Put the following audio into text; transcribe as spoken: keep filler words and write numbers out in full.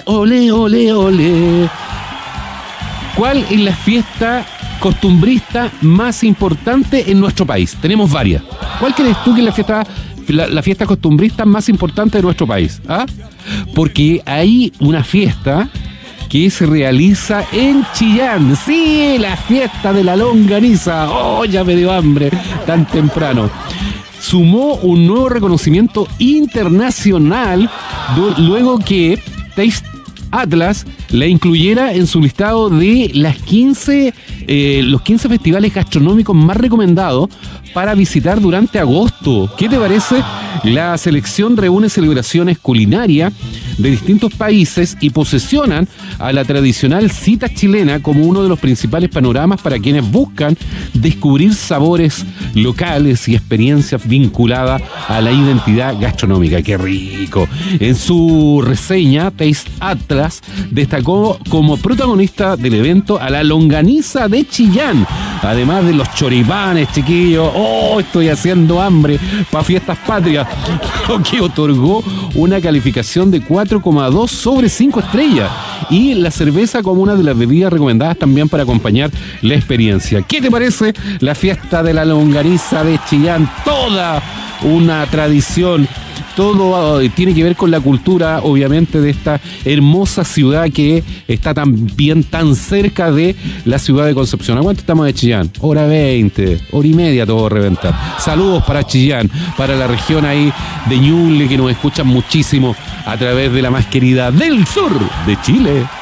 Ole, ole, ole, ole. ¿Cuál es la fiesta costumbrista más importante en nuestro país? Tenemos varias. ¿Cuál crees tú que es la fiesta, la, la fiesta costumbrista más importante de nuestro país? ¿Ah? Porque hay una fiesta que se realiza en Chillán. Sí, la fiesta de la longaniza. Oh, ya me dio hambre tan temprano. Sumó un nuevo reconocimiento internacional luego que Taste Atlas la incluyera en su listado de las quince, eh, los quince festivales gastronómicos más recomendados para visitar durante agosto. ¿Qué te parece? La selección reúne celebraciones culinarias de distintos países y posesionan a la tradicional cita chilena como uno de los principales panoramas para quienes buscan descubrir sabores locales y experiencias vinculadas a la identidad gastronómica. ¡Qué rico! En su reseña, Taste Atlas destacó como protagonista del evento a la longaniza de Chillán, además de los choripanes, chiquillos. ¡Oh, estoy haciendo hambre para fiestas patrias! Lo que otorgó una calificación de cuatro coma dos sobre cinco estrellas y la cerveza como una de las bebidas recomendadas también para acompañar la experiencia. ¿Qué te parece la fiesta de la longaniza de Chillán? Toda una tradición. Todo uh, tiene que ver con la cultura, obviamente, de esta hermosa ciudad que está también tan cerca de la ciudad de Concepción. ¿A cuánto estamos de Chillán? Hora veinte, hora y media todo a reventar. Saludos para Chillán, para la región ahí de Ñuble, que nos escuchan muchísimo a través de la más querida del sur de Chile.